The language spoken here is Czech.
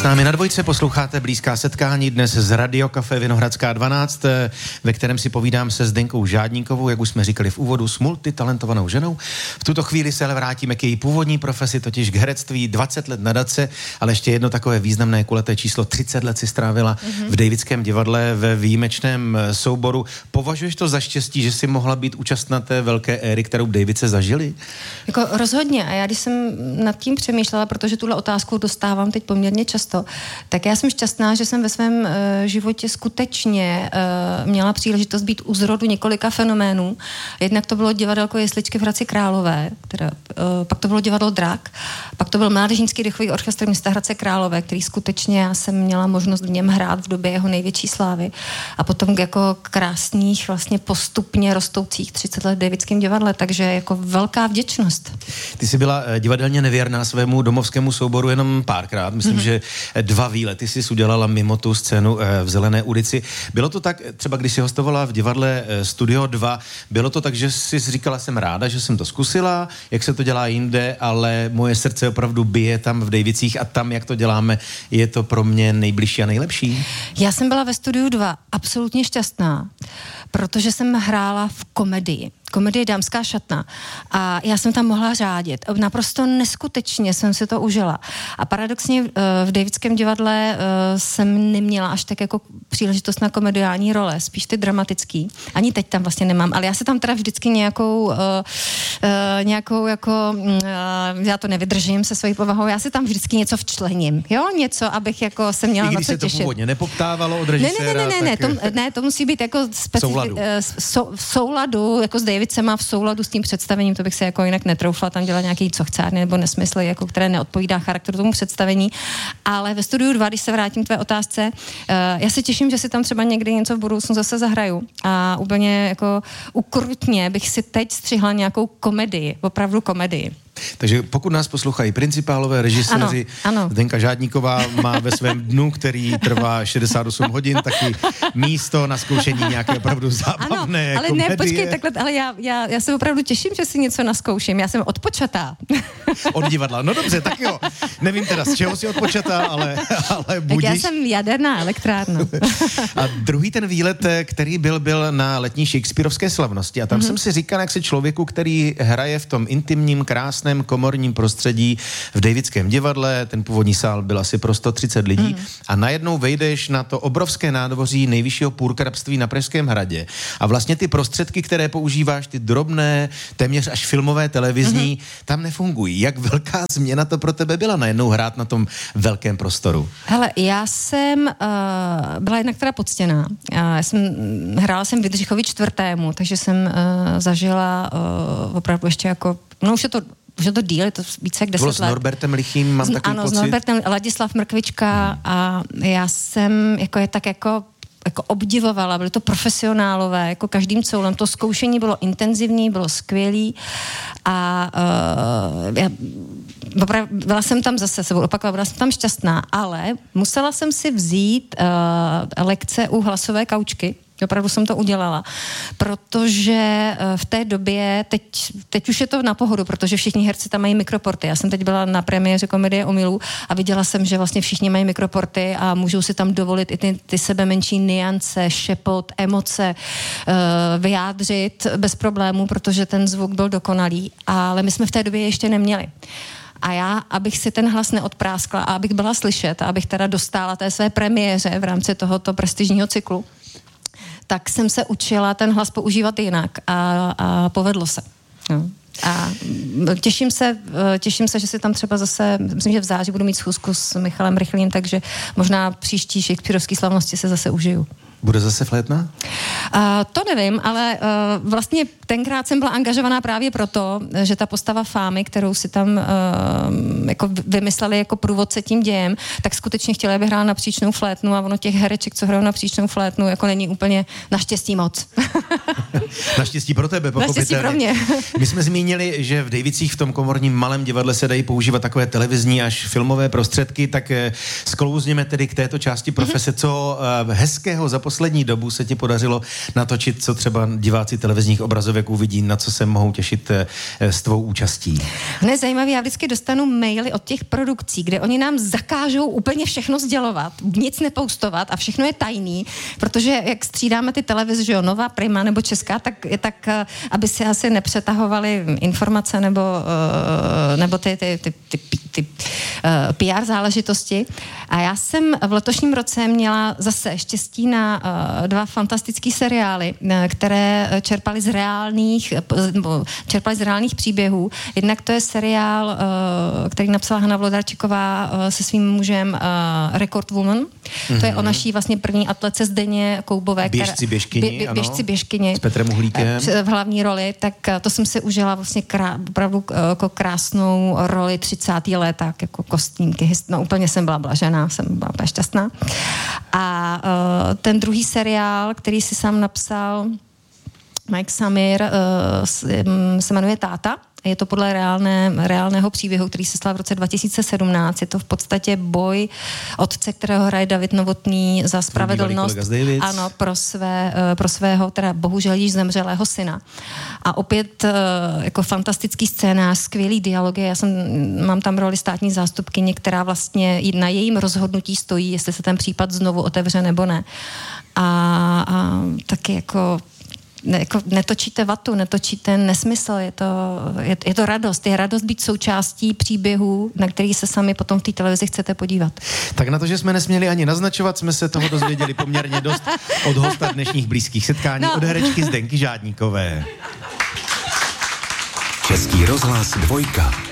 námi na Dvojce, posloucháte Blízká setkání dnes z Radio Café Vinohradská 12, ve kterém si povídám se Zdenkou Žádníkovou, jak už jsme říkali v úvodu, s multitalentovanou ženou. V tuto chvíli se ale vrátíme k její původní profesi, totiž k herectví, 20 let nadace, ale ještě jedno takové významné kulaté číslo, 30 let si strávila v Davidském divadle ve výjimečném souboru. Považuješ to za štěstí, že si mohla být účastna té velké éry, kterou Davidce zažili? Jako rozhodně. A já když jsem nad tím přemýšlela, protože tuhle otázku dostávám teď poměrně často, tak já jsem šťastná, že jsem ve svém životě skutečně měla příležitost být u zrodu několika fenoménů. Jednak to bylo divadelko Jesličky v Hradci Králové, pak to bylo divadlo Drak, pak to byl Mládežnický dechový orchestr města Hradce Králové, který skutečně já jsem měla možnost v něm hrát v době jeho největší slávy. A potom jako krásných, vlastně postupně rostoucích 30 let v Davidském divadle, takže jako velká vděčnost. Ty jsi byla divadelně nevěrná svému domovskému souboru jenom párkrát. Myslím, že 2 výlety jsi udělala mimo tu scénu v Zelené ulici. Bylo to tak, třeba když jsi hostovala v divadle Studio 2, bylo to tak, že jsi říkala, jsem ráda, že jsem to zkusila, jak se to dělá jinde, ale moje srdce opravdu bije tam v Dejvicích a tam, jak to děláme, je to pro mě nejbližší a nejlepší? Já jsem byla ve Studiu 2 absolutně šťastná, protože jsem hrála v komedii Dámská šatna a já jsem tam mohla řádit. Naprosto neskutečně jsem si to užila. A paradoxně v Davidském divadle jsem neměla až tak jako příležitost na komediální role, spíš ty dramatický. Ani teď tam vlastně nemám, ale já se tam teda vždycky nějakou jako, já to nevydržím se svojí povahou, já si tam vždycky něco včlením, jo? Něco, abych jako se měla na co těšit. I když se to původně nepoptávalo od režiséra? Ne, to musí být jako v souladu, jako s Davidcema v souladu s tím představením, to bych se jako jinak netroufla tam dělat nějaký cochcárny nebo nesmysly, jako které neodpovídá charakteru tomu představení. Ale ve Studiu 2, když se vrátím k tvé otázce, já se těším, že si tam třeba někdy něco v budoucnu zase zahraju. A úplně jako ukrutně bych si teď střihla nějakou komedii, opravdu komedii. Takže pokud nás poslouchají principálové, režiséři, Zdenka Žádníková má ve svém dnu, který trvá 68 hodin, taky místo na zkoušení nějaké opravdu zábavné ale komedie. Ne, počkej, takhle, ale já se opravdu těším, že si něco naskouším. Já jsem odpočatá. Od divadla. No dobře, tak jo. Nevím teda, z čeho jsi odpočatá, ale budíš. Tak já jsem jaderná elektrárna. A druhý ten výlet, který byl na letní Shakespearovské slavnosti. A tam jsem si říkal, jak se člověku, který hraje v tom intimním, krásném komorním prostředí v Davidském divadle, ten původní sál byl asi pro 130 lidí a najednou vejdeš na to obrovské nádvoří nejvyššího půrkrabství na Pražském hradě a vlastně ty prostředky, které používáš, ty drobné, téměř až filmové, televizní, tam nefungují. Jak velká změna to pro tebe byla najednou hrát na tom velkém prostoru? Hele, já jsem byla jednak teda poctěná. Hrála jsem v Jindřichovi IV., takže jsem zažila opravdu ještě jako, už je to díl, je to více jak 10 let. S Norbertem Lichým, mám takový pocit. Ano, s Norbertem, Ladislav Mrkvička a já jsem jako obdivovala, byly to profesionálové, jako každým coulem. To zkoušení bylo intenzivní, bylo skvělý a byla jsem tam zase, se budu opakovat, byla jsem tam šťastná, ale musela jsem si vzít lekce u hlasové kaučky. Opravdu jsem to udělala, protože v té době, teď už je to na pohodu, protože všichni herci tam mají mikroporty. Já jsem teď byla na premiéře komedie Omylů a viděla jsem, že vlastně všichni mají mikroporty a můžou si tam dovolit i ty sebe menší nuance, šepot, emoce vyjádřit bez problémů, protože ten zvuk byl dokonalý, ale my jsme v té době ještě neměli. A já, abych si ten hlas neodpráskla a abych byla slyšet a abych teda dostala té své premiéře v rámci tohoto prestižního cyklu, tak jsem se učila ten hlas používat jinak a povedlo se. No. A těším se, že si tam třeba zase, myslím, že v září budu mít schůzku s Michalem Rychlým, takže možná příští Shakespearovské slavnosti se zase užiju. Bude zase flétna? To nevím, ale vlastně tenkrát jsem byla angažovaná právě proto, že ta postava Fámy, kterou si tam jako vymysleli jako průvodce tím dějem, tak skutečně chtěli, aby hrála na příčnou flétnu a ono těch hereček, co hrajou na příčnou flétnu, jako není úplně naštěstí moc. Naštěstí pro tebe, pochopitelně. Naštěstí pro mě. My jsme zmínili, že v Dejvicích v tom komorním malém divadle se dají používat takové televizní až filmové prostředky, tak sklouzněme tedy k této části profese, co hezkého za poslední poslední dobu se ti podařilo natočit, co třeba diváci televizních obrazovek uvidí, na co se mohou těšit s tvou účastí? Ne, zajímavý, já vždycky dostanu maily od těch produkcí, kde oni nám zakážou úplně všechno sdělovat, nic nepoustovat a všechno je tajný, protože jak střídáme ty televize, že jo, Nova, Prima nebo Česká, tak aby si asi nepřetahovali informace nebo ty PR záležitosti. A já jsem v letošním roce měla zase štěstí na dva fantastický seriály, které čerpaly z reálných příběhů. Jednak to je seriál, který napsala Hana Vlodarčíková se svým mužem Record Woman. To je o naší vlastně první atletce Zdeně Koubové. Běžci běžkyni. S Petrem Uhlíkem. V hlavní roli, tak to jsem si užila vlastně opravdu jako krásnou roli 30. léta, jako kostýmky. No úplně jsem byla blažená, jsem byla úplně šťastná. A ten druhý seriál, který si sám napsal Mike Samir, se jmenuje Táta. Je to podle reálného příběhu, který se stal v roce 2017. Je to v podstatě boj otce, kterého hraje David Novotný za spravedlnost. Ano, pro svého, teda bohužel již zemřelého syna. A opět jako fantastický scénář, skvělý dialogy. Mám tam roli státní zástupkyně, která vlastně na jejím rozhodnutí stojí, jestli se ten případ znovu otevře nebo ne. A taky jako netočíte vatu, netočíte nesmysl, je to radost. Je radost být součástí příběhů, na který se sami potom v té televizi chcete podívat. Tak na to, že jsme nesměli ani naznačovat, jsme se toho dozvěděli poměrně dost od hosta dnešních blízkých setkání, od herečky Zdenky Žádníkové. Český rozhlas 2.